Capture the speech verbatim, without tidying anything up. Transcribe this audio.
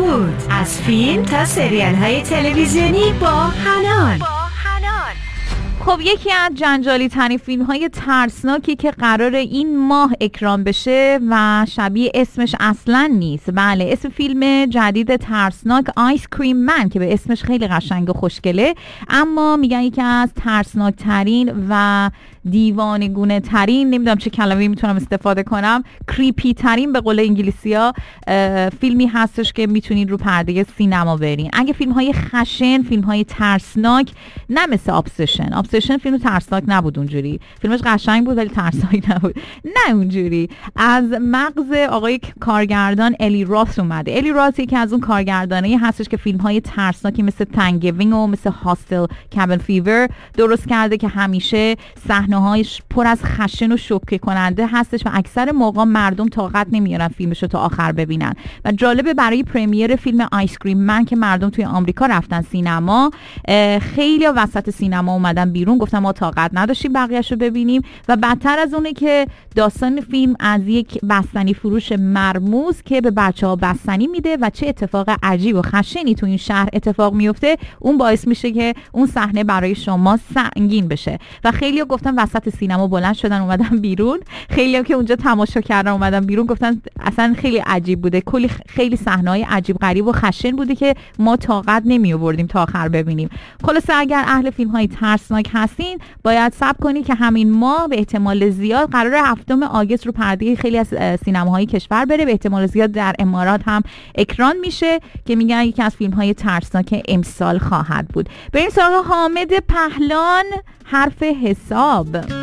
بود. از فیلم تا سریال های تلویزیونی با حنان. خب یکی از جنجالی ترین فیلم های ترسناکی که قرار این ماه اکران بشه و شبیه اسمش اصلا نیست. بله، اسم فیلم جدید ترسناک آیس کریم من که به اسمش خیلی قشنگ و خوشگله، اما میگن یکی از ترسناک ترین و دیوانگونه ترین، نمیدونم چه کلمه‌ای میتونم استفاده کنم، کریپی ترین به قول انگلیسی‌ها فیلمی هستش که میتونید رو پرده سینما برین. اگه فیلم های خشن، فیلم های ترسناک، نه مثل ابسشن ابسشن فیلم ترسناک نبود اونجوری، فیلمش قشنگ بود ولی ترسناک نبود، نه اونجوری. از مغز آقای کارگردان الی راس اومده. الی راس یکی از اون کارگردانایی هستش که فیلم های ترسناکی مثل تانگگیوینگ و مثل هاستل کابین فیور درست کرده که همیشه صحنه هایش پر از خشن و شوکه کننده هستش و اکثر موقع مردم طاقت نمیارن فیلمش رو تا آخر ببینن. و جالبه برای پرمیر فیلم آیس کریم من که مردم توی آمریکا رفتن سینما، خیلی وسط سینما اومدن بیرون گفتن ما طاقت نداشتیم بقیه‌شو ببینیم. و بدتر از اونه که داستان فیلم از یک بستنی فروش مرموز که به بچه‌ها بستنی میده و چه اتفاق عجیب و خشنی تو این شهر اتفاق میفته، اون باعث میشه که اون صحنه برای شما سنگین بشه. و خیلی‌ها گفتن وسط سینما بلند شدن اومدن بیرون، خیلی‌ها که اونجا تماشا کردن اومدن بیرون گفتن اصلا خیلی عجیب بوده، کلی خیلی صحنه‌های عجیب غریب و خشن بوده که ما طاقت نمی آوردیم تا آخر ببینیم. خلاصه اگر اهل فیلم‌های ترسناک هستین باید صبر کنید که همین ماه به احتمال زیاد قرار هفتم آگوست رو پرده خیلی از سینماهای کشور بره، به احتمال زیاد در امارات هم اکران میشه که میگن یکی از فیلم‌های ترسناک امسال خواهد بود. بریم سراغ حامد پهلان، حرف حساب.